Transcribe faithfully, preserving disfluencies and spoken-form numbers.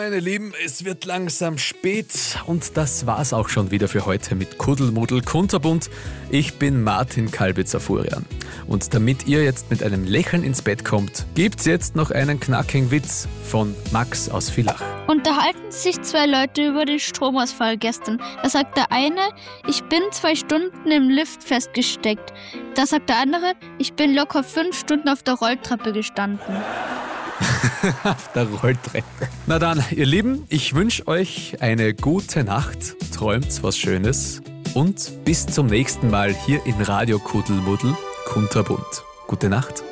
Meine Lieben, es wird langsam spät und das war's auch schon wieder für heute mit Kuddelmuddel Kunterbunt. Ich bin Martin Kalbitzer-Furian. Und damit ihr jetzt mit einem Lächeln ins Bett kommt, gibt's jetzt noch einen knackigen Witz von Max aus Villach. Unterhalten sich zwei Leute über den Stromausfall gestern. Da sagt der eine, ich bin zwei Stunden im Lift festgesteckt. Da sagt der andere, ich bin locker fünf Stunden auf der Rolltreppe gestanden. Auf der Rolltreppe. Na dann, ihr Lieben, ich wünsche euch eine gute Nacht, träumt was Schönes und bis zum nächsten Mal hier in Radio Kuddelmuddel Kunterbunt. Gute Nacht.